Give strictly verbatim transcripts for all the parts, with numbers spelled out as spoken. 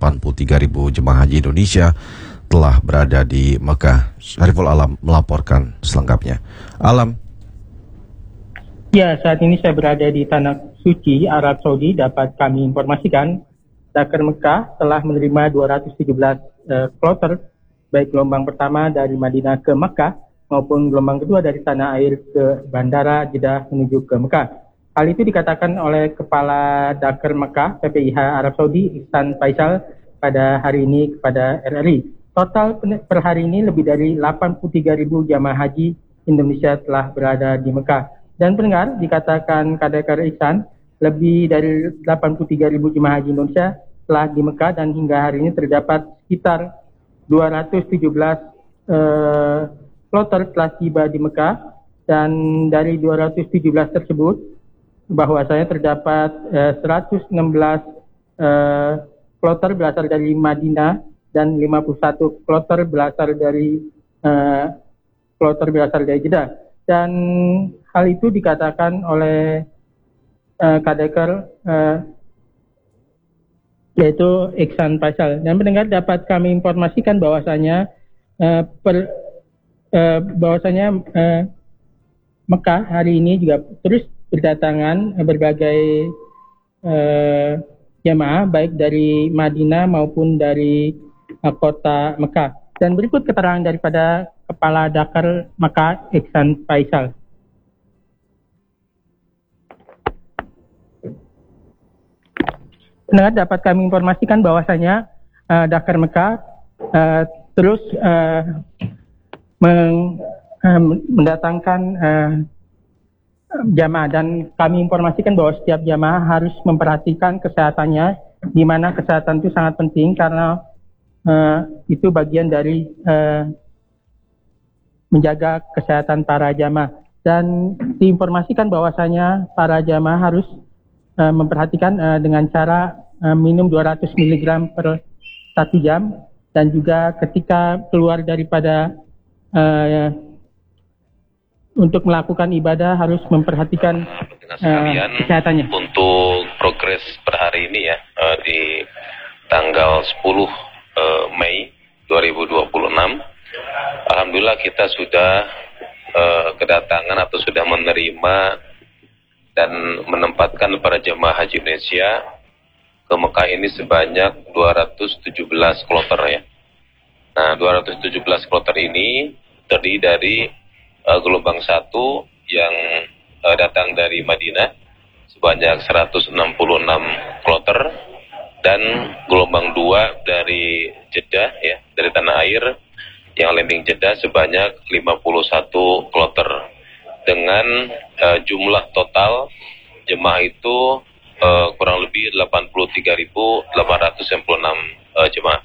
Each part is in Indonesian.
delapan puluh tiga ribu jemaah haji Indonesia telah berada di Mekah. Syariful Alam melaporkan selengkapnya. Alam. Ya, saat ini saya berada di Tanah Suci, Arab Saudi. Dapat kami informasikan, Dakar Mekah telah menerima dua ratus tujuh belas uh, kloter, baik gelombang pertama dari Madinah ke Mekah maupun gelombang kedua dari tanah air ke Bandara Jeddah menuju ke Mekah. Hal itu dikatakan oleh Kepala Dakar Mekah P P I H Arab Saudi Ihsan Faisal pada hari ini kepada R R I. Total per hari ini lebih dari delapan puluh tiga ribu jamaah haji Indonesia telah berada di Mekah. Dan pendengar, dikatakan Kadakar Ihsan, lebih dari delapan puluh tiga ribu jemaah haji Indonesia telah di Mekah dan hingga hari ini terdapat sekitar dua ratus tujuh belas uh, kloter telah tiba di Mekah, dan dari dua ratus tujuh belas tersebut bahwasanya terdapat uh, seratus enam belas uh, kloter berasal dari Madinah dan lima puluh satu kloter berasal dari uh, kloter berasal dari Jeddah. Dan hal itu dikatakan oleh uh, Kadekar uh, yaitu Ihsan Faisal. Dan pendengar, dapat kami informasikan bahwasanya uh, per uh, bahwasanya uh, Mekah hari ini juga terus berdatangan berbagai uh, jemaah baik dari Madinah maupun dari uh, kota Mekah. Dan berikut keterangan daripada Kepala Dakar Mekah Ihsan Faisal. Pendengar, dapat kami informasikan bahwasanya uh, Dakar Mekah uh, terus uh, meng, uh, mendatangkan uh, jamaah, dan kami informasikan bahwa setiap jamaah harus memperhatikan kesehatannya, di mana kesehatan itu sangat penting karena uh, itu bagian dari uh, menjaga kesehatan para jamaah. Dan diinformasikan bahwasanya para jamaah harus uh, memperhatikan uh, dengan cara uh, minum dua ratus miligram per satu jam, dan juga ketika keluar daripada uh, untuk melakukan ibadah harus memperhatikan uh, kesehatannya. Untuk progres per hari ini ya, uh, di tanggal sepuluh uh, Mei dua ribu dua puluh enam, alhamdulillah kita sudah uh, kedatangan atau sudah menerima dan menempatkan para jemaah haji Indonesia ke Mekah ini sebanyak dua ratus tujuh belas kloter ya. Nah, dua ratus tujuh belas kloter ini terdiri dari Uh, gelombang satu yang uh, datang dari Madinah sebanyak seratus enam puluh enam kloter, dan gelombang dua dari Jeddah ya, dari tanah air yang landing Jeddah sebanyak lima puluh satu kloter, dengan uh, jumlah total jemaah itu uh, kurang lebih delapan puluh tiga ribu delapan ratus sembilan puluh enam uh, jemaah.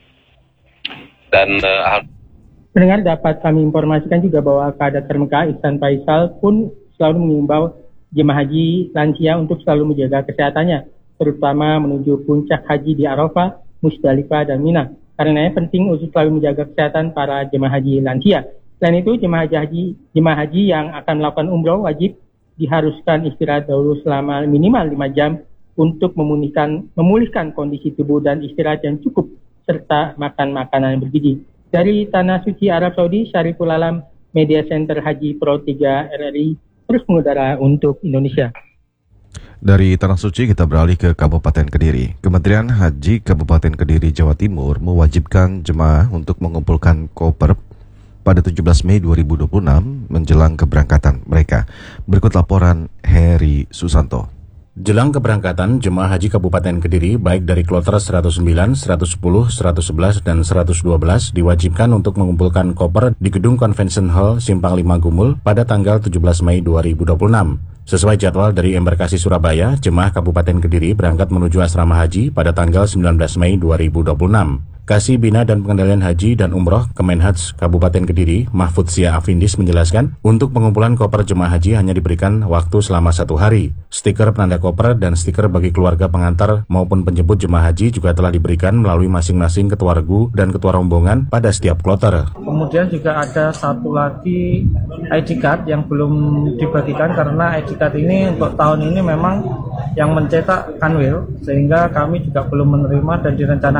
Dan uh, Pendengar, dapat kami informasikan juga bahwa Kadakar Mekah Ihsan Faisal pun selalu mengimbau jemaah haji lansia untuk selalu menjaga kesehatannya, terutama menuju puncak haji di Arafah, Musdalifah, dan Mina. Karenanya penting untuk selalu menjaga kesehatan para jemaah haji lansia. Selain itu, jemaah haji jemaah haji yang akan melakukan umroh wajib diharuskan istirahat dahulu selama minimal lima jam untuk memulihkan memulihkan kondisi tubuh dan istirahat yang cukup, serta makan makanan yang bergizi. Dari Tanah Suci Arab Saudi, Syariful Alam, Media Center Haji Pro tiga R R I, terus mengudara untuk Indonesia. Dari Tanah Suci kita beralih ke Kabupaten Kediri. Kementerian Haji Kabupaten Kediri, Jawa Timur mewajibkan jemaah untuk mengumpulkan koper pada tujuh belas Mei dua ribu dua puluh enam menjelang keberangkatan mereka. Berikut laporan Heri Susanto. Jelang keberangkatan, jemaah haji Kabupaten Kediri baik dari kloter seratus sembilan, seratus sepuluh, seratus sebelas, dan seratus dua belas diwajibkan untuk mengumpulkan koper di Gedung Convention Hall Simpang lima Gumul pada tanggal tujuh belas Mei dua ribu dua puluh enam. Sesuai jadwal dari Embarkasi Surabaya, jemaah Kabupaten Kediri berangkat menuju asrama haji pada tanggal sembilan belas Mei dua ribu dua puluh enam. Kasih Bina dan Pengendalian Haji dan Umroh Kemenhaj Kabupaten Kediri, Mahfud Sia Afindis menjelaskan, untuk pengumpulan koper jemaah haji hanya diberikan waktu selama satu hari. Stiker penanda koper dan stiker bagi keluarga pengantar maupun penjemput jemaah haji juga telah diberikan melalui masing-masing ketua regu dan ketua rombongan pada setiap kloter. Kemudian juga ada satu lagi I D card yang belum dibagikan karena I D card ini untuk tahun ini memang yang mencetak Kanwil, sehingga kami juga belum menerima dan direncanakan